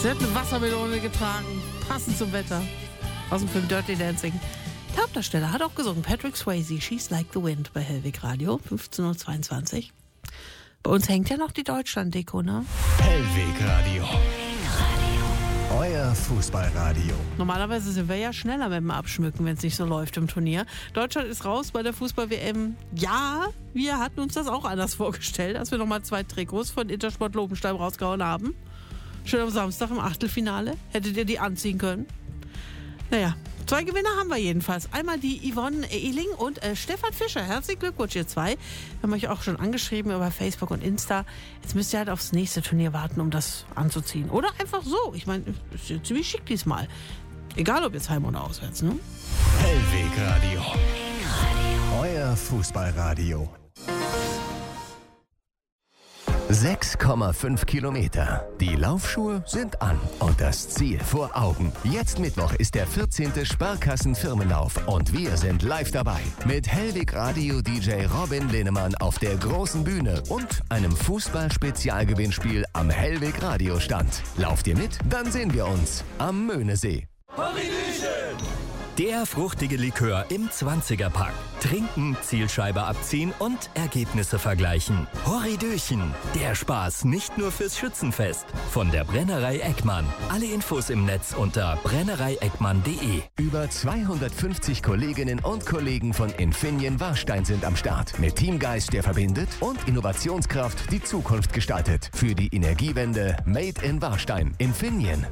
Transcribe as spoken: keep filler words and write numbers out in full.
Sie hat eine Wassermelone getragen, passend zum Wetter. Aus dem Film Dirty Dancing. Der Hauptdarsteller hat auch gesungen. Patrick Swayze, She's Like the Wind bei Hellwig Radio, fünfzehn Uhr zweiundzwanzig. Bei uns hängt ja noch die Deutschland-Deko, ne? Hellwig Radio. Euer Fußballradio. Normalerweise sind wir ja schneller mit dem Abschmücken, wenn es nicht so läuft im Turnier. Deutschland ist raus bei der Fußball-W M. Ja, wir hatten uns das auch anders vorgestellt, als wir nochmal zwei Trikots von Intersport Lobenstein rausgehauen haben. Schön am Samstag im Achtelfinale. Hättet ihr die anziehen können? Naja, zwei Gewinner haben wir jedenfalls. Einmal die Yvonne Ehling und äh, Stefan Fischer. Herzlichen Glückwunsch, ihr zwei. Wir haben euch auch schon angeschrieben über Facebook und Insta. Jetzt müsst ihr halt aufs nächste Turnier warten, um das anzuziehen. Oder einfach so. Ich meine, ist ja ziemlich schick diesmal. Egal, ob jetzt heim oder auswärts, ne? Hellwig Radio. Euer Fußballradio. sechs Komma fünf Kilometer. Die Laufschuhe sind an und das Ziel vor Augen. Jetzt Mittwoch ist der vierzehnte Sparkassen-Firmenlauf und wir sind live dabei. Mit Hellwig Radio D J Robin Linnemann auf der großen Bühne und einem Fußball-Spezialgewinnspiel am Hellwig Radio Stand. Lauft ihr mit? Dann sehen wir uns am Möhnesee. Der fruchtige Likör im zwanziger-Pack. Trinken, Zielscheibe abziehen und Ergebnisse vergleichen. Horridöchen. Der Spaß nicht nur fürs Schützenfest. Von der Brennerei Eckmann. Alle Infos im Netz unter brennerei eckmann punkt de. Über zweihundertfünfzig Kolleginnen und Kollegen von Infineon Warstein sind am Start. Mit Teamgeist, der verbindet, und Innovationskraft, die Zukunft gestaltet. Für die Energiewende Made in Warstein. Infineon.